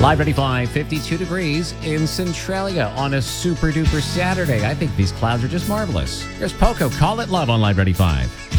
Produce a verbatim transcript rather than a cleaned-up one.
Live Ready five, fifty-two degrees in Centralia on a super duper Saturday. I think these clouds are just marvelous. Here's Poco. Call it love on Live Ready five.